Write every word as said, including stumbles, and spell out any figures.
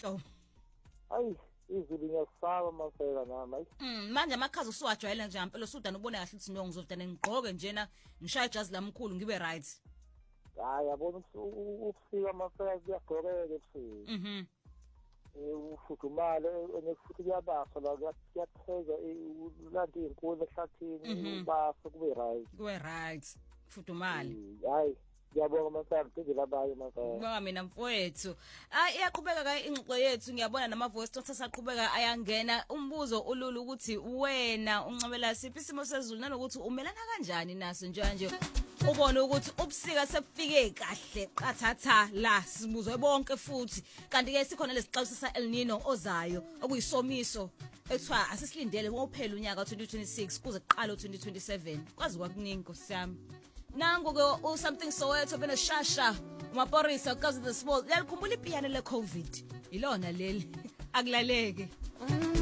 ehlobo. Hayi izulu ngiyasaba mafela nami hayi. Mm manje amakhaza usuwajwayela nje ngempela usudana ubone kahle ukuthi no ngizovudana ngigqoke njena ngishaya ijazi lamkhulu ngibe right. Hayi yabona ukufika mafela kuyagqokeka ebusika. Mhm. Ufudumale ekufuthi kuyabasa la kuyatheza ulanti inkulu ehlathini ubasa kube right. Kube right. Fudumale. Hayi ngiyabonga mafela ngidela bayo mafela. Ngoba mina mfowethu ay iyaqhubeka ka ingxoxo yethu ngiyabona nama voice notes asaqhubeka ayangena umbuzo ululu ukuthi wena uncamela siphi isimo sezulu nanokuthi umelana kanjani naso njanje ubona ukuthi ubusika sebufike kahle qathatha la sibuzwe bonke futhi kanti ke sikhona lesixaxo sa El Nino ozayo okuyisomiso ekuthiwa asisilindele ngophela unyaka twenty twenty-six kuze kuqala twenty twenty-seven kwazi kwakuningi nkosiyami nangu ke u something Soweto bena shasha umaporisa because the small yalikhumbula ipiano le COVID ilona leli akulaleke.